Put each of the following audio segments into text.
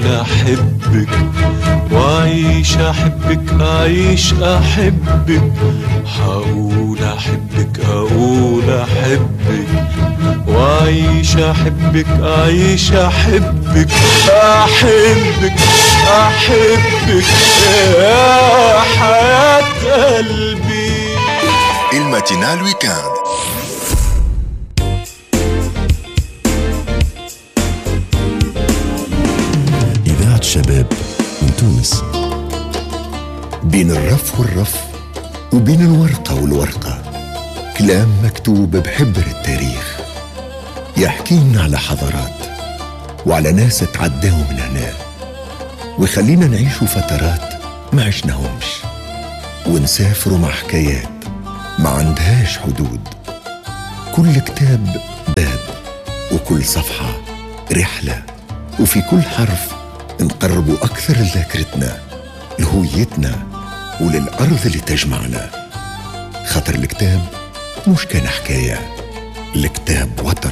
أحبك وأعيش أحبك أعيش أحبك هقول أحبك أقول أحبك وأعيش أحبك أعيش أحبك أحبك أحبك يا حياة قلبي. الماتينال ويكاند. إذاعة شباب من تونس. بين الرف والرف وبين الورقة والورقة كلام مكتوب بحبر التاريخ يحكينا على حضارات وعلى ناس تعداوا من هنا ويخلينا نعيشوا فترات ما عشناهمش ونسافروا مع حكايات ما عندهاش حدود. كل كتاب باب وكل صفحة رحلة وفي كل حرف نقربوا أكثر لذاكرتنا لهويتنا وللأرض اللي تجمعنا. خاطر الكتاب مش كان حكاية، الكتاب وطن.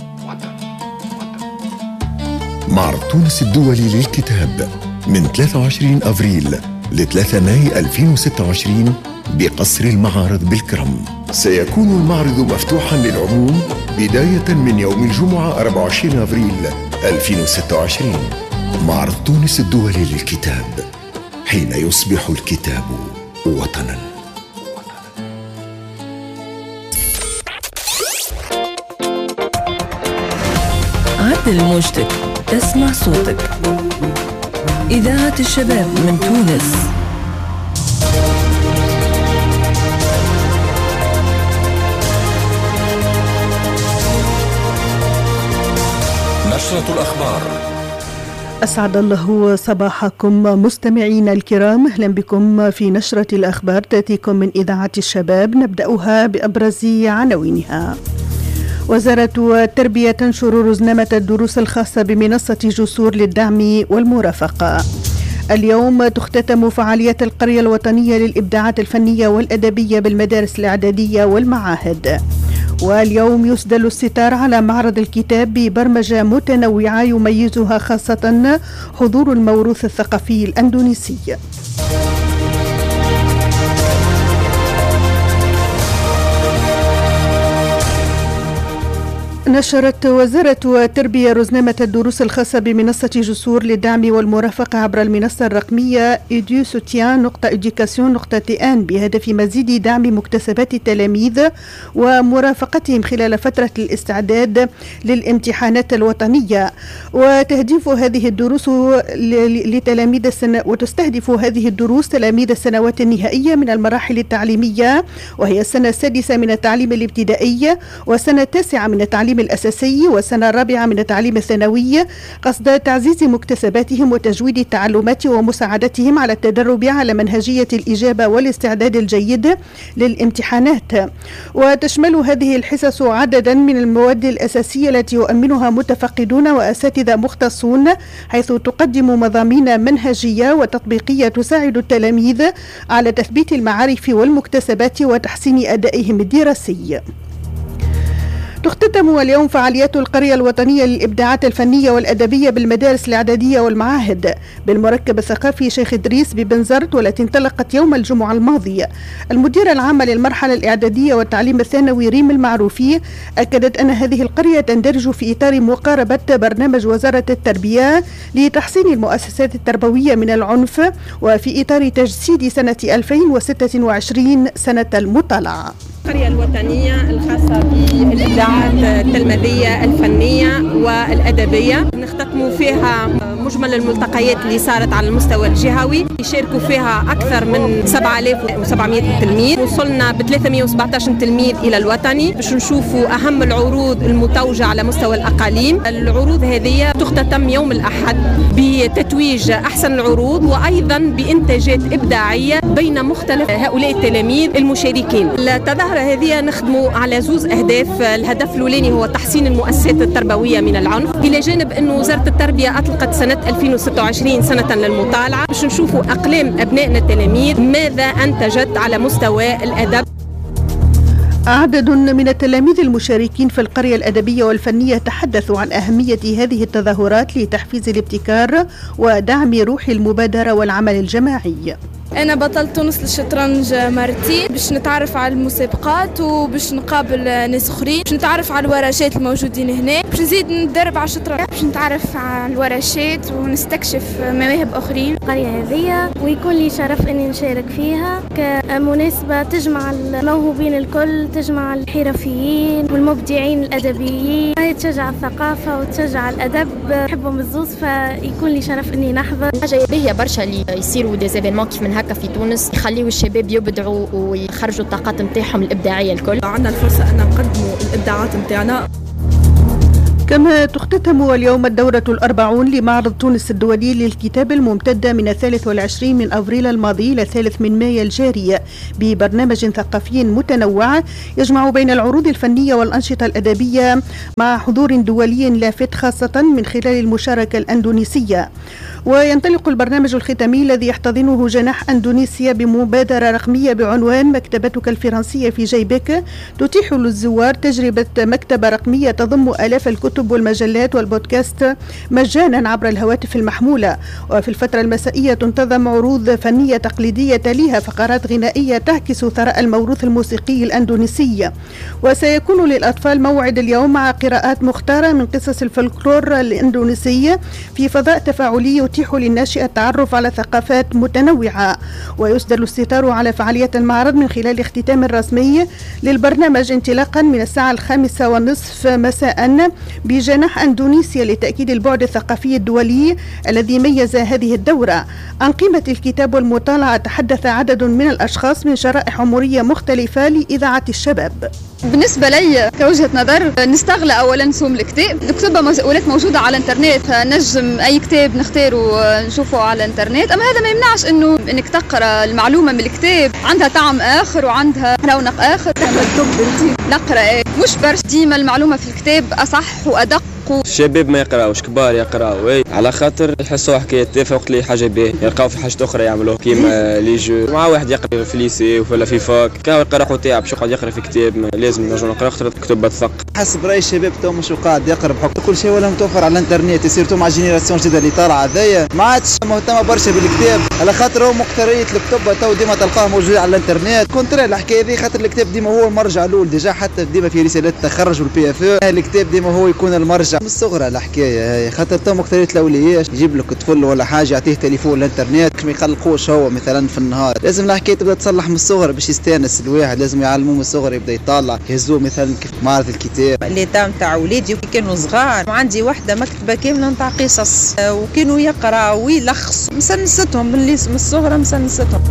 معرض تونس الدولي للكتاب من 23 أفريل ل 3 ماي 2026 بقصر المعارض بالكرم. سيكون المعرض مفتوحا للعموم بداية من يوم الجمعة 24 أفريل 2026. معرض تونس الدولي للكتاب، حين يصبح الكتاب وطنا. عدل موجتك، اسمع صوتك. إذاعة الشباب من تونس. نشرة الأخبار. أسعد الله صباحكم مستمعينا الكرام، أهلا بكم في نشرة الأخبار تأتيكم من إذاعة الشباب. نبدأها بأبرز عناوينها. وزارة التربية تنشر رزنامة الدروس الخاصة بمنصة جسور للدعم والمرافقة. اليوم تختتم فعاليات القرية الوطنية للإبداعات الفنية والأدبية بالمدارس الإعدادية والمعاهد. واليوم يسدل الستار على معرض الكتاب ببرمجة متنوعة يميزها خاصة حضور الموروث الثقافي الأندونيسي. نشرت وزارة التربية رزنامة الدروس الخاصة بمنصة جسور للدعم والمرافقة عبر المنصة الرقمية edu-soutien.education.tn بهدف مزيد دعم مكتسبات التلاميذ ومرافقتهم خلال فترة الاستعداد للامتحانات الوطنية. وتستهدف هذه الدروس تلاميذ السنوات النهائية من المراحل التعليمية، وهي السنة السادسة من التعليم الابتدائي والسنة التاسعة من التعليم الأساسي والسنة الرابعة من التعليم الثانوي، قصد تعزيز مكتسباتهم وتجويد التعلمات ومساعدتهم على التدرب على منهجية الإجابة والاستعداد الجيد للامتحانات. وتشمل هذه الحصص عددا من المواد الأساسية التي يؤمنها متفقدون وأساتذة مختصون، حيث تقدم مضامين منهجية وتطبيقية تساعد التلاميذ على تثبيت المعارف والمكتسبات وتحسين أدائهم الدراسي. تختتم اليوم فعاليات القرية الوطنية للإبداعات الفنية والأدبية بالمدارس الإعدادية والمعاهد بالمركب الثقافي شيخ إدريس ببنزرت، والتي انطلقت يوم الجمعة الماضي. المديرة العامة للمرحلة الإعدادية والتعليم الثانوي ريم المعروفي أكدت أن هذه القرية تندرج في إطار مقاربة برنامج وزارة التربية لتحسين المؤسسات التربوية من العنف، وفي إطار تجسيد سنة 2026 سنة المطالعة. القرية الوطنية الخاصة بالإبداعات التلميذية الفنية والأدبية نختتم فيها مجمل الملتقيات اللي صارت على المستوى الجهوي، يشاركوا فيها أكثر من 7700 تلميذ. وصلنا ب 317 تلميذ إلى الوطني باش نشوفوا أهم العروض المتوجة على مستوى الأقاليم. العروض هذه تختتم يوم الأحد بتتويج أحسن العروض وأيضا بإنتاجات إبداعية بين مختلف هؤلاء التلاميذ المشاركين. التظاهرة هذه نخدموا على زوز أهداف. الهدف الأولاني هو تحسين المؤسسات التربوية من العنف، إلى جانب أن وزارة التربية أطلقت سنة 2026 سنة للمطالعة باش نشوفوا أقلام أبنائنا التلاميذ ماذا أنتجت على مستوى الأدب. عدد من التلاميذ المشاركين في القرية الأدبية والفنية تحدثوا عن أهمية هذه التظاهرات لتحفيز الابتكار ودعم روح المبادرة والعمل الجماعي. أنا بطلت تونس للشطرنج مرتين باش نتعرف على المسابقات وباش نقابل ناس أخرين، باش نتعرف على الورشات الموجودين هنا، باش نزيد ندرب على الشطرنج، باش نتعرف على الورشات ونستكشف مواهب أخرين. القرية هذه ويكون لي شرف إني نشارك فيها كمناسبة تجمع الموهوبين الكل، تجمع الحرفيين والمبدعين الأدبيين، هي تشجع الثقافة وتشجع الأدب، نحبهم الزوز، فيكون لي شرف إني نحضر. حاجة باهية برشا اللي يصيروا دي زيفينمون كيف من هكا في تونس، يخليوا الشباب يبدعوا ويخرجوا الطاقات نتاعهم الإبداعية الكل. عندنا الفرصة أن نقدموا الإبداعات نتاعنا. كما تختتم اليوم الدورة 40 لمعرض تونس الدولي للكتاب الممتدة من 23 من أفريل الماضي إلى 3 من مايو الجاري ببرنامج ثقافي متنوع يجمع بين العروض الفنية والأنشطة الأدبية مع حضور دولي لافت خاصة من خلال المشاركة الأندونيسية. وينطلق البرنامج الختامي الذي يحتضنه جناح أندونيسيا بمبادرة رقمية بعنوان مكتبتك الفرنسية في جيبك، تتيح للزوار تجربة مكتبة رقمية تضم آلاف الكتب والمجلات والبودكاست مجانا عبر الهواتف المحمولة. وفي الفترة المسائية تنتظم عروض فنية تقليدية تليها فقرات غنائية تعكس ثراء الموروث الموسيقي الأندونيسي. وسيكون للأطفال موعد اليوم مع قراءات مختارة من قصص الفلكلور الإندونيسي في فضاء تفاعلي يتيح للناشئ التعرف على ثقافات متنوعة. ويسدل الستار على فعالية المعرض من خلال الاختتام الرسمي للبرنامج انطلاقا من الساعة 5:30 مساء بجناح أندونيسيا لتأكيد البعد الثقافي الدولي الذي ميز هذه الدورة. عن قيمة الكتاب والمطالعة تحدث عدد من الأشخاص من شرائح عمرية مختلفة لإذاعة الشباب. بالنسبة لي كوجهة نظر نستغل أولا سوم الكتاب، الكتب ولات موجودة على الانترنت، نجم أي كتاب نختاره نشوفه على الانترنت، أما هذا ما يمنعش إنك تقرأ المعلومة من الكتاب، عندها طعم آخر وعندها رونق آخر. نقرأ مش برش ديما المعلومة في الكتاب أصح وأدق. الشباب ما يقراوش، كبار يقراو على خاطر يحسوا حكاية تافهة وقت اللي حاجة باهية يلقاو في حاجة أخرى يعملوها كيما لي جو. مع واحد يقرا في ليسي ولا في فاك كان يقرا خو تاعو باش يقعد يقرا في كتاب، لازم نرجعوا نقرا خاطر الكتب تثق. حسب رأي الشباب تو مش قاعد يقرا بحكم كل شيء ولا متوفر على الانترنت، سيرتو مع جينيراسيون جديدة اللي طالعة هذيا ما عادش مهتمة برشا بالكتاب على خاطر هو مقترية الكتب تو ديما تلقاه موجود على الانترنت. كونترا الحكاية ذي خاطر الكتاب ديما هو المرجع الأول ديجا، حتى ديما في رسالات التخرج والبي اف الكتاب ديما هو يكون المرجع من الصغرى. الحكاية هاي خاطر تو مقترية الأولويات يجيب لك طفل ولا حاجة يعطيه تليفون الانترنت ما يقلقوش هو مثلا في النهار. لازم الحكاية تبدا تصلح من الصغر باش يستانس الواحد، لازم يعلموه من الصغر يبدا يطالع يهزوه مثلا كيف معرض الكتاب. اللي تاع وليدي كانوا صغار وعندي واحدة مكتبة كاملة نتاع قصص وكانوا يقراوا ويلخصوا، مسنستهم من الصغر مسنستهم.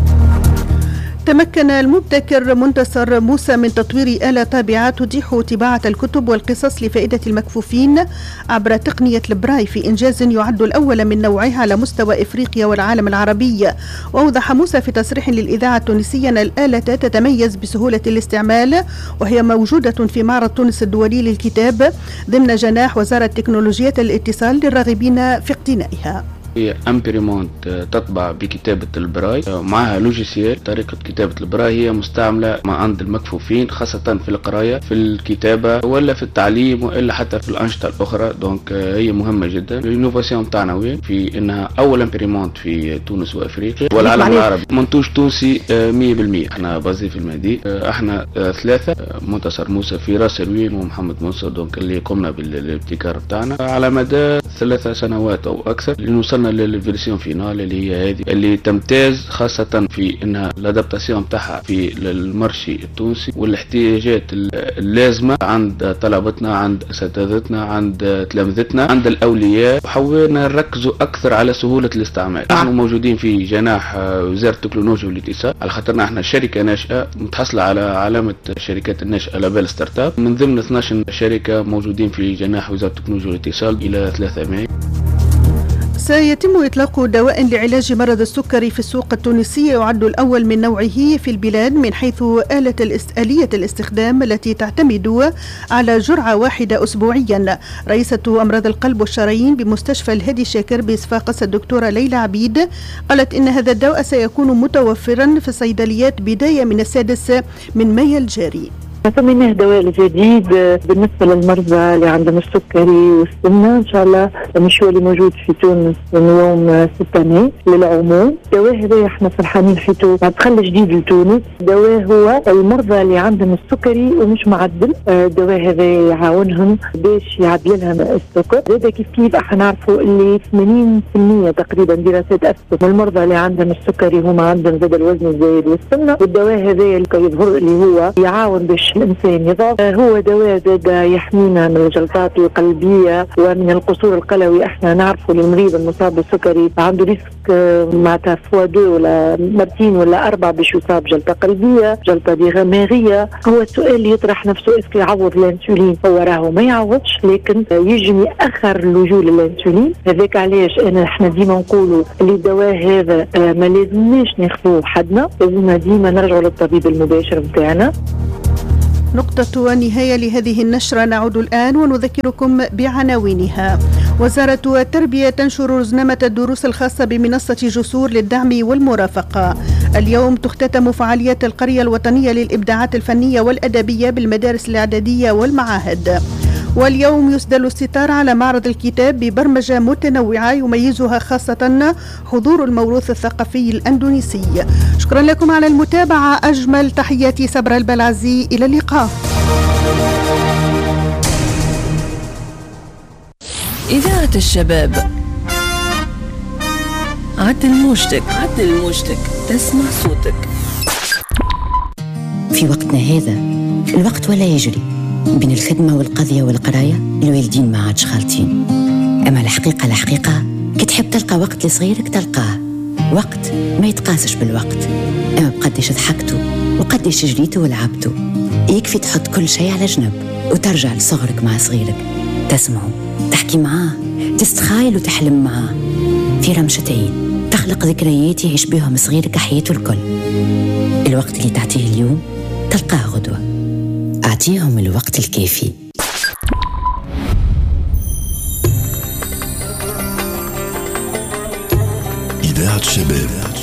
تمكن المبتكر منتصر موسى من تطوير آلة طابعة تتيح طباعة الكتب والقصص لفائدة المكفوفين عبر تقنية البراي في إنجاز يعد الأول من نوعه على مستوى إفريقيا والعالم العربي. وأوضح موسى في تصريح للإذاعة التونسية أن الآلة تتميز بسهولة الاستعمال وهي موجودة في معرض تونس الدولي للكتاب ضمن جناح وزارة تكنولوجيات الاتصال للراغبين في اقتنائها. هي امبريمونت تطبع بكتابة البراي، معها لوجيسيال. طريقة كتابة البراي هي مستعملة مع عند المكفوفين خاصة في القراية في الكتابة ولا في التعليم وإلا حتى في الأنشطة الأخرى. دونك هي مهمة جدا. الانوفاسيون تاعنا وين في إنها أول امبريمونت في تونس وأفريقيا والعالم العربي، منتوج تونسي 100%. احنا بازي في المهدي، احنا ثلاثة، منتصر موسى في راس الوين ومحمد منصور، دونك اللي قمنا بالابتكار بتاعنا على مدى 3 سنوات أو أكثر لنوصلنا للفيرسيون فينال اللي هي هذه اللي تمتاز خاصة في انها الادابتاسيون بتاعها في المرشي التونسي والاحتياجات اللازمة عند طلبتنا، عند اساتذتنا، عند تلامذتنا، عند الاولياء. حاولنا نركزوا اكثر على سهولة الاستعمال. نحن موجودين في جناح وزارة التكنولوجيا والاتصال على خاطرنا احنا شركة ناشئة متحصلة على علامة الشركات الناشئة لابيل ستارت اب، من ضمن 12 شركة موجودين في جناح وزارة التكنولوجيا والاتصال إلى 3 مايو. سيتم إطلاق دواء لعلاج مرض السكري في السوق التونسي يعد الأول من نوعه في البلاد من حيث آلية الاستخدام التي تعتمد على جرعة واحدة أسبوعيا. رئيسة أمراض القلب والشرايين بمستشفى الهادي الشاكر بصفاقس الدكتورة ليلى عبيد قالت إن هذا الدواء سيكون متوفرا في الصيدليات بداية من 6 من مايو الجاري. فسميناه دواء جديد بالنسبة للمرضى اللي عندهم السكري والسمنة. إن شاء الله مش هو اللي موجود في تونس من يوم 6 ماي للعموم. الدواء هذا احنا فرحانين فيه، دخل جديد لتونس. الدواء هو المرضى اللي عندهم السكري ومش معدل. الدواء هذا يعاونهم باش يعدل لهم السكر. هذا كيف احنا نعرفوا اللي 80% تقريبا دراسات اثبتت من المرضى اللي عندهم السكري هما عندهم زاد الوزن الزايد والسمنه. والدواء هذا اللي يظهر اللي هو يعاون باش الانسان يضعف. هو دواء زاد يحمينا من الجلطات القلبيه ومن القصور القلوي. احنا نعرفوا المريض المصاب بالسكري عنده ريسك معناتها فوا 2 ولا مرتين ولا 4 باش يصاب جلطه قلبيه، جلطه دماغيه. هو السؤال اللي يطرح نفسه اسكو يعوض الانسولين؟ هو راهو ما يعوضش، لكن يجم ياخر اللجوء للانسولين. هذاك علاش احنا ديما نقولوا اللي الدواء هذا ما لازمناش ناخذوه حدنا، لازمنا ديما نرجعوا للطبيب المباشر نتاعنا. نقطة نهاية لهذه النشرة. نعود الآن ونذكركم بعناوينها. وزارة التربية تنشر رزنامة الدروس الخاصة بمنصة جسور للدعم والمرافقة. اليوم تختتم فعاليات القرية الوطنية للإبداعات الفنية والأدبية بالمدارس الإعدادية والمعاهد. واليوم يسدل الستار على معرض الكتاب ببرمجة متنوعة يميزها خاصة حضور الموروث الثقافي الأندونيسي. شكرا لكم على المتابعة. أجمل تحياتي صبرا البلعزي، إلى اللقاء. إذاعة الشباب. عدل موجتك، عدل موجتك، تسمع صوتك. في وقتنا هذا الوقت ولا يجري بين الخدمة والقضية والقراية. الوالدين ما عادش خالطين. أما الحقيقة كي تحب تلقى وقت لصغيرك تلقاه. وقت ما يتقاسش بالوقت، أما بقديش ضحكتوا وقديش جريتوا ولعبتوا. يكفي تحط كل شيء على جنب وترجع لصغرك مع صغيرك، تسمعه، تحكي معاه، تستخايل وتحلم معاه. في رمشة عين تخلق ذكريات يعيش بهم صغيرك حياته الكل. الوقت اللي تعطيه اليوم تلقاه غدوة. أعطيهم الوقت الكافي. إذاعة الشباب.